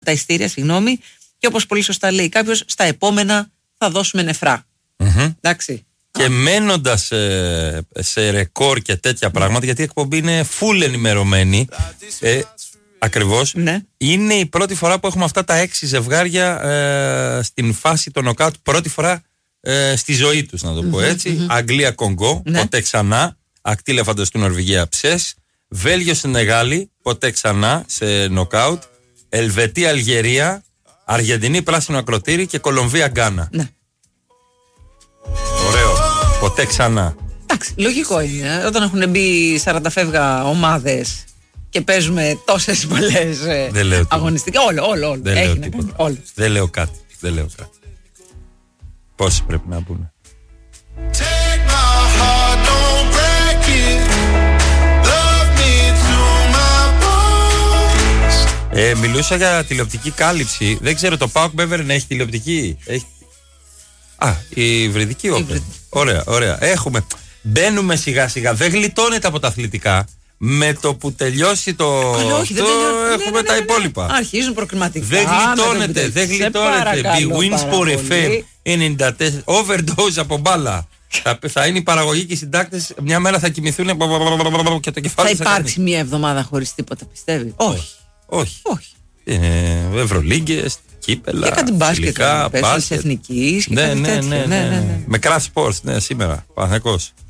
τα ειστήρια, συγγνώμη, και όπως πολύ σωστά λέει κάποιος, στα επόμενα θα δώσουμε νεφρά. Εντάξει. Και μένοντας σε ρεκόρ και τέτοια πράγματα, γιατί η εκπομπή είναι full ενημερωμένη, ακριβώς, Ναι. είναι η πρώτη φορά που έχουμε αυτά τα 6 ζευγάρια στην φάση των νοκάουτ, πρώτη φορά στη ζωή τους, να το πω έτσι. Αγγλία-Κονγκό, Ναι. ποτέ ξανά. Ακτή Ελεφαντοστού Νορβηγία ψες. Βέλγιο-Σενεγάλη, ποτέ ξανά σε νοκάουτ. Ελβετία-Αλγερία, Αργεντινή πράσινο ακροτήρι και Κολομβία-Γκάνα. Ναι. Ωραίο. Ποτέ ξανά. Εντάξει, λογικό είναι. Όταν έχουν μπει 40 φεύγα ομάδες και παίζουμε τόσες πολλές αγωνιστικές. Όλο. Δεν λέω Έχει να τίποτα. κάνει. Όλο. Δεν λέω κάτι. Πόσοι πρέπει να πούνε. Μιλούσα για τηλεοπτική κάλυψη. Δεν ξέρω, το ΠΑΟΚ Μπέβερεν έχει τηλεοπτική. Η Υβριδική Όπεν. Ωραία. Μπαίνουμε σιγά σιγά. Δεν γλιτώνεται από τα αθλητικά. Με το που τελειώσει το. Όχι, δεν έχουμε τα υπόλοιπα. Αρχίζουν προκριματικά. Δεν γλιτώνεται. Big wins for FM 94. Overdose από μπάλα. Θα είναι η παραγωγή και οι συντάκτες. Μια μέρα θα κοιμηθούν και το κεφάλι θα υπάρξει μια εβδομάδα χωρίς τίποτα, πιστεύει? Όχι. Ευρωλίγκες, κύπελα. Και κάτι μπάσκετ. Πέσουν της Εθνικής. Ναι. Με crash sports, ναι, σήμερα. Παναθηναϊκός.